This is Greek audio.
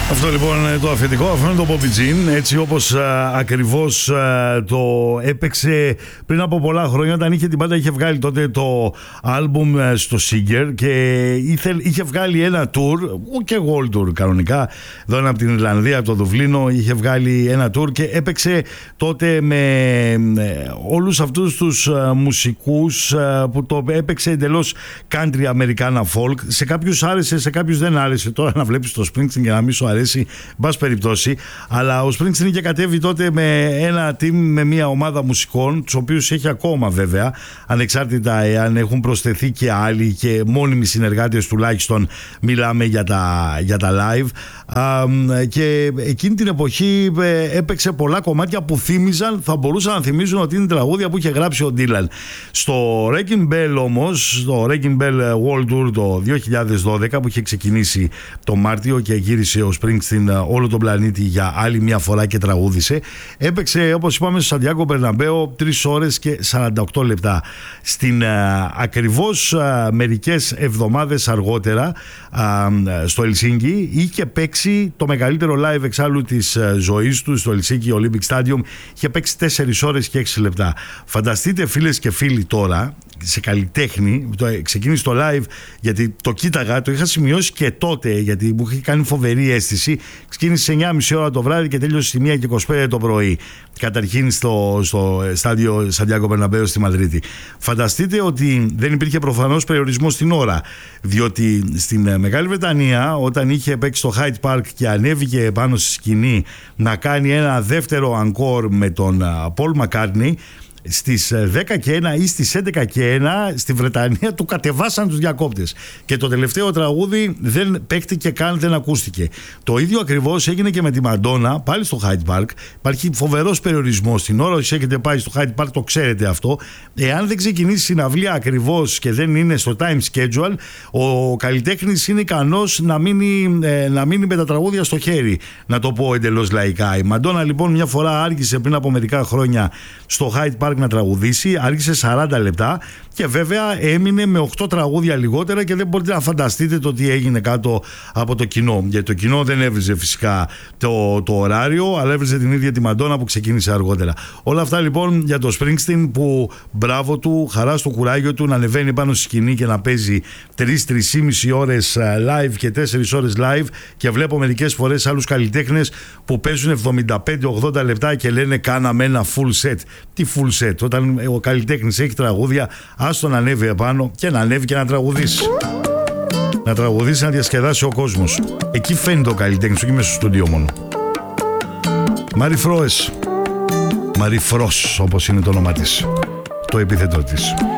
Αυτό λοιπόν το αφεντικό, αυτό είναι το Bobby Jean, έτσι όπως ακριβώς το έπαιξε πριν από πολλά χρόνια, όταν είχε την πάντα, είχε βγάλει τότε το άλμπουμ στο Singer και είχε βγάλει ένα tour, και world tour κανονικά, εδώ από την Ιρλανδία, από το Δουβλίνο, είχε βγάλει ένα tour και έπαιξε τότε με όλους αυτούς τους μουσικούς που το έπαιξε εντελώς country αμερικάνα folk. Σε κάποιους άρεσε, σε κάποιους δεν άρεσε. Τώρα να βλέπεις το Springsteen και να μην σου αρέσει, μπας περιπτώσει, αλλά ο Springsteen είχε κατέβει τότε με ένα team, με μια ομάδα μουσικών, τους οποίους έχει ακόμα βέβαια, ανεξάρτητα εάν έχουν προσθεθεί και άλλοι και μόνιμοι συνεργάτες τουλάχιστον, μιλάμε για τα live, και εκείνη την εποχή έπαιξε πολλά κομμάτια που θύμιζαν, θα μπορούσαν να θυμίζουν ότι είναι τραγούδια που είχε γράψει ο Dylan. Στο Wrecking Ball όμως, στο Wrecking Ball World Tour το 2012 που είχε ξεκινήσει το Μάρτιο και γύρισε ο Springsteen όλο τον πλανήτη για άλλη μια φορά και τραγούδισε, έπαιξε, όπως είπαμε, στο Σαντιάγκο Μπερναμπέο 3 ώρες και 48 λεπτά. Στην ακριβώς μερικές εβδομάδες αργότερα στο Ελσίνκι είχε παίξει το μεγαλύτερο live εξάλλου της ζωής του στο Ελσίνκι Olympic Stadium. Είχε παίξει 4 ώρες και 6 λεπτά. Φανταστείτε, φίλες και φίλοι, τώρα σε καλλιτέχνη, ξεκίνησε το live, γιατί το κοίταγα, το είχα σημειώσει και τότε, γιατί μου είχε κάνει φοβερή αίσθηση. Ξεκίνησε σε 9.30 ώρα το βράδυ και τέλειωσε στη 1:25 το πρωί. Καταρχήν στο στάδιο Σαντιάγκο Μπερναμπέο στη Μαδρίτη. Φανταστείτε ότι δεν υπήρχε προφανώς περιορισμό στην ώρα, διότι στην Μεγάλη Βρετανία, όταν είχε παίξει στο Hyde Park και ανέβηκε πάνω στη σκηνή να κάνει ένα δεύτερο encore με τον Paul McCartney, στις 10 και 1 ή στις 11 και 1 στη Βρετανία του κατεβάσαν τους διακόπτες και το τελευταίο τραγούδι δεν παίχτηκε καν, δεν ακούστηκε. Το ίδιο ακριβώς έγινε και με τη Μαντόνα, πάλι στο Hyde Park. Υπάρχει φοβερός περιορισμός στην ώρα. Όσοι έχετε πάει στο Hyde Park το ξέρετε αυτό. Εάν δεν ξεκινήσει συναυλία ακριβώς και δεν είναι στο time schedule, ο καλλιτέχνης είναι ικανός να μείνει με τα τραγούδια στο χέρι, να το πω εντελώς λαϊκά. Η Μαντόνα λοιπόν μια φορά άργησε πριν από μερικά χρόνια στο Hyde Park να τραγουδήσει, άργησε 40 λεπτά και βέβαια έμεινε με 8 τραγούδια λιγότερα και δεν μπορείτε να φανταστείτε το τι έγινε κάτω από το κοινό, γιατί το κοινό δεν έβριζε φυσικά το ωράριο, αλλά έβριζε την ίδια τη Μαντόνα που ξεκίνησε αργότερα. Όλα αυτά λοιπόν για το Springsteen, που μπράβο του, χαρά στο κουράγιο του να ανεβαίνει πάνω στη σκηνή και να παίζει 3-3,5 ώρες live και 4 ώρες live, και βλέπω μερικές φορές άλλους καλλιτέχνες που παίζουν 75-80 λεπτά και λένε κάναμε ένα full set. Τι full set? Όταν ο καλλιτέχνης έχει τραγούδια, άστον να ανέβει επάνω και να ανέβει και να τραγουδήσει. Να τραγουδήσει, να διασκεδάσει ο κόσμος. Εκεί φαίνεται ο καλλιτέχνης, όχι μέσα στο στούντιο μόνο. Μαρι Φρός, όπως είναι το όνομα της, το επίθετο της.